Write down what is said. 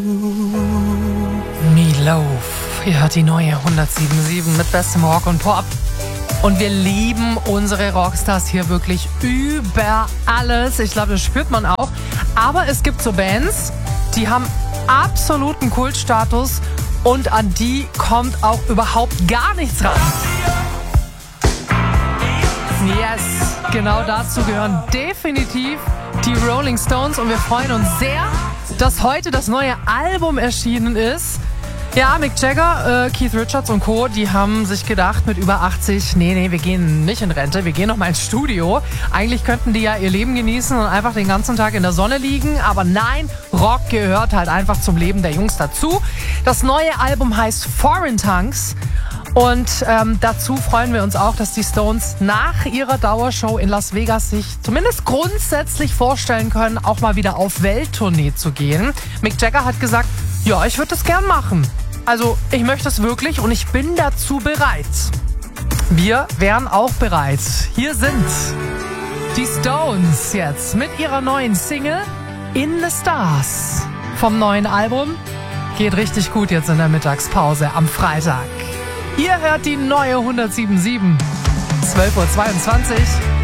Meatloaf. Ihr hört die neue 107.7 mit bestem Rock und Pop. Und wir lieben unsere Rockstars hier wirklich über alles. Ich glaube, das spürt man auch. Aber es gibt so Bands, die haben absoluten Kultstatus und an die kommt auch überhaupt gar nichts ran. Yes, genau dazu gehören definitiv die Rolling Stones und wir freuen uns sehr, dass heute das neue Album erschienen ist. Ja, Mick Jagger, Keith Richards und Co., die haben sich gedacht mit über 80, nee, wir gehen nicht in Rente, wir gehen noch mal ins Studio. Eigentlich könnten die ja ihr Leben genießen und einfach den ganzen Tag in der Sonne liegen, aber nein, Rock gehört halt einfach zum Leben der Jungs dazu. Das neue Album heißt Foreign Tongues und dazu freuen wir uns auch, dass die Stones nach ihrer Dauershow in Las Vegas sich zumindest grundsätzlich vorstellen können, auch mal wieder auf Welttournee zu gehen. Mick Jagger hat gesagt, ja, ich würde das gern machen. Also, ich möchte es wirklich und ich bin dazu bereit. Wir wären auch bereit. Hier sind die Stones jetzt mit ihrer neuen Single In the Stars vom neuen Album. Geht richtig gut jetzt in der Mittagspause am Freitag. Ihr hört die neue 107.7, 12:22 Uhr.